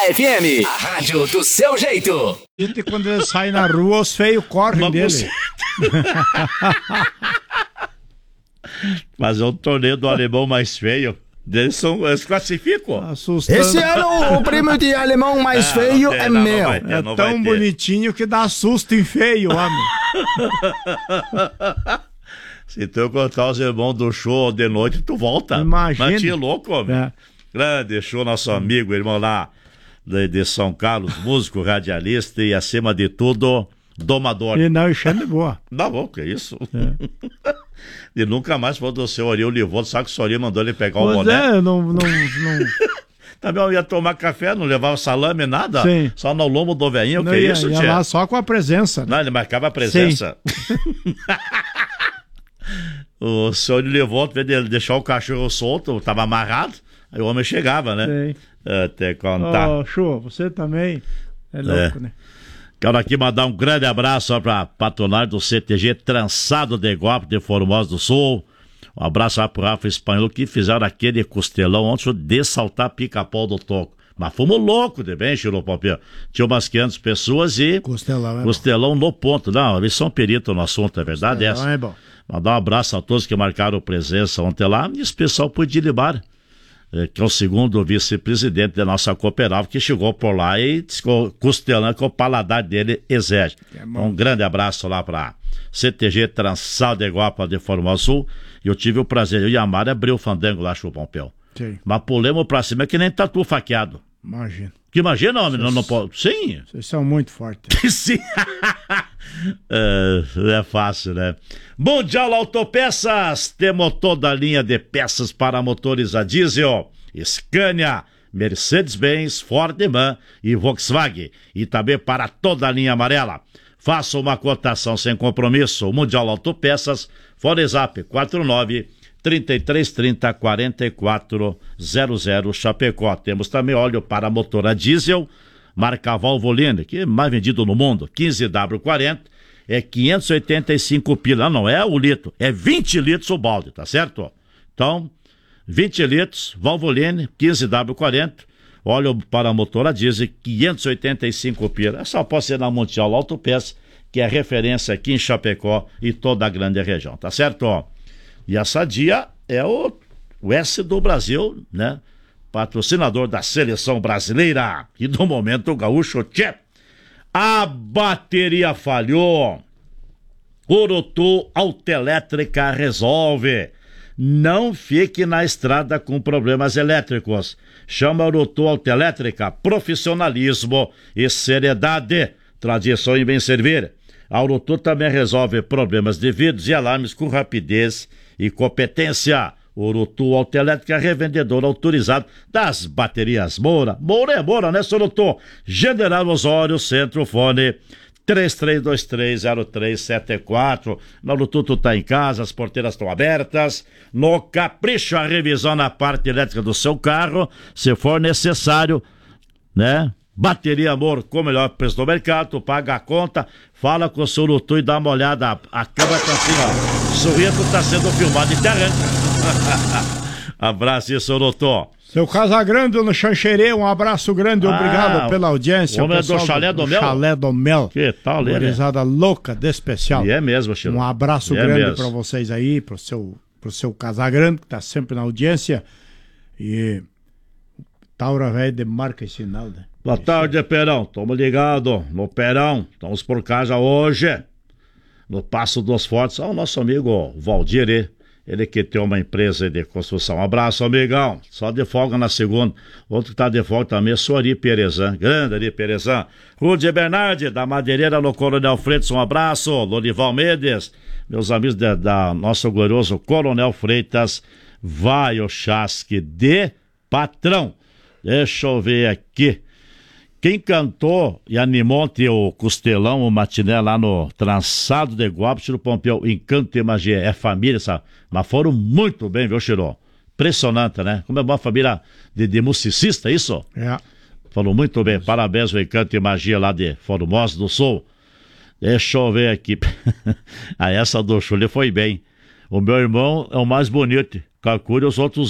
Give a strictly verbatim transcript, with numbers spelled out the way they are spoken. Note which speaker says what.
Speaker 1: F M, a rádio do seu jeito.
Speaker 2: E quando ele sai na rua, os feios correm Vamos dele.
Speaker 3: Mas é um torneio do alemão mais feio. Eles, são, eles classificam.
Speaker 2: Assustando.
Speaker 4: Esse ano o prêmio de alemão mais
Speaker 3: Ah,
Speaker 4: feio
Speaker 3: tem,
Speaker 4: é
Speaker 3: não,
Speaker 4: meu.
Speaker 3: não vai ter,
Speaker 2: É
Speaker 3: não
Speaker 2: tão
Speaker 3: vai ter.
Speaker 2: bonitinho que dá susto em feio, homem.
Speaker 3: Se tu encontrar os irmãos do show de noite, tu volta.
Speaker 2: Imagina.
Speaker 3: Mas tinha louco, homem.
Speaker 2: É.
Speaker 3: Grande show, nosso amigo, irmão lá de, de São Carlos, músico, radialista e, acima de tudo, domador.
Speaker 2: E não, enchendo boa.
Speaker 3: Dá louco, é isso?
Speaker 2: É.
Speaker 3: E nunca mais falou do seu Oriol Livoto, sabe que o seu Oriol mandou ele pegar o
Speaker 2: Pois
Speaker 3: boné?
Speaker 2: é, eu não... não, não...
Speaker 3: Também eu ia tomar café, não levava salame, nada.
Speaker 2: Sim.
Speaker 3: Só no lombo do velhinho,
Speaker 2: não
Speaker 3: que
Speaker 2: ia,
Speaker 3: isso,
Speaker 2: ia
Speaker 3: tia?
Speaker 2: lá só com a presença. Né?
Speaker 3: Não, ele marcava a presença. O senhor Livoto, em vez de deixar o cachorro solto, tava amarrado, aí o homem chegava, né?
Speaker 2: Sim.
Speaker 3: Até contar.
Speaker 2: Ô, Chu, você também é louco,
Speaker 3: É.
Speaker 2: né?
Speaker 3: Quero aqui mandar um grande abraço para patronar do C T G Trançado de Iguape de Formosa do Sul. Um abraço lá pro Rafa Espanhol, que fizeram aquele costelão ontem de saltar pica-pau do toco. Mas fomos loucos de bem, Chiropopinho. Tinha umas quinhentas pessoas e
Speaker 2: Costelão é
Speaker 3: costelão no ponto. Não, eles são peritos no assunto, é verdade
Speaker 2: bom.
Speaker 3: essa.
Speaker 2: É bom.
Speaker 3: Mandar um abraço a todos que marcaram presença ontem lá, e especial pro Edilibar, eh, que é o segundo vice-presidente da nossa cooperativa, que chegou por lá e ficou costelando que o paladar dele exige.
Speaker 2: É
Speaker 3: Então, um grande abraço lá para C T G Trançal de Iguapa de Formosa Sul. E eu tive o prazer, eu e a Mari abriu o fandango lá, Chupompel.
Speaker 2: Sim,
Speaker 3: Mas pulemos pra cima que nem tatu faqueado.
Speaker 2: imagina.
Speaker 3: Que imagina, homem, não, não pode. Sim.
Speaker 2: Vocês são muito fortes.
Speaker 3: Sim. é, é fácil, né? Mundial Autopeças, temos toda a linha de peças para motores a diesel, Scania, Mercedes-Benz, Ford Man e Volkswagen, e também para toda a linha amarela. Faça uma cotação sem compromisso. Mundial Autopeças, Fone Zap quatro nove, trinta e três trinta, quarenta e quatro zero zero, Chapecó. Temos também óleo para motor a diesel, marca Valvoline, que é mais vendido no mundo, quinze W quarenta, é quinhentos e oitenta e cinco pila. Não é o litro, é vinte litros o balde, tá certo? Então, vinte litros, Valvoline, quinze W quarenta, óleo para motor a diesel, quinhentos e oitenta e cinco pila. É só pode ser na Mundial Autopeças, que é referência aqui em Chapecó e toda a grande região, tá certo? E a Sadia é o, o S do Brasil, né? Patrocinador da seleção brasileira e do momento o gaúcho tchê. A bateria falhou. Urutu Autoelétrica resolve. Não fique na estrada com problemas elétricos. Chama Urutu Autoelétrica, profissionalismo e seriedade. Tradição em bem servir. A Urutu também resolve problemas de vidros e alarmes com rapidez e competência. Urutu Autoelétrica, revendedor autorizado das baterias Moura. Moura é Moura, né, seu Urutu? General Osório, Centro, fone três três dois três, zero três sete quatro. Na Urutu tu tá em casa, as porteiras estão abertas. No Capricho, a revisão na parte elétrica do seu carro, se for necessário, né? Bateria Amor, com o melhor preço do mercado, tu paga a conta, fala com o seu Urutu e dá uma olhada. A câmera tá assim, ó. Sorrindo tá sendo filmado em terreno. Abraço, seu Urutu.
Speaker 2: Seu Casagrande no Xanxerê, um abraço grande,
Speaker 3: Ah,
Speaker 2: obrigado pela audiência.
Speaker 3: o homem é do
Speaker 2: pessoal
Speaker 3: Chalé do Mel?
Speaker 2: Chalé do Mel.
Speaker 3: Que tal, né?
Speaker 2: Gurizada louca de especial.
Speaker 3: E é mesmo, Chico.
Speaker 2: Um abraço
Speaker 3: E é
Speaker 2: grande
Speaker 3: mesmo.
Speaker 2: para vocês aí, pro seu, pro seu Casagrande, que tá sempre na audiência. E Taura velho de marca e sinal, né?
Speaker 3: Boa tarde, Perão. Tamo ligado no Perão. Estamos por casa hoje. No Passo dos Fortes. Ah, o nosso amigo Valdir, ele, ele que tem uma empresa de construção. Um abraço, amigão. Só de folga na segunda. Outro que tá de folga também é o Ari Perezan. Grande Ari Perezan. Rude Bernardi, da Madeireira no Coronel Freitas. Um abraço. Lorival Mendes. Meus amigos da, da nosso glorioso Coronel Freitas. Vai o chasque de patrão. Deixa eu ver aqui. Quem cantou e animou ontem o costelão, o matiné lá no Trançado de Iguape, Chiro Pompeu, Encanto e Magia, é família, sabe? Mas foram muito bem, viu, Chiro? Impressionante, né? Como é uma família de, de musicista, isso?
Speaker 2: É.
Speaker 3: Falou muito bem, parabéns ao Encanto e Magia lá de Formosa do Sul. Deixa eu ver aqui. A essa do Chulé foi bem. O meu irmão é o mais bonito, calcule os outros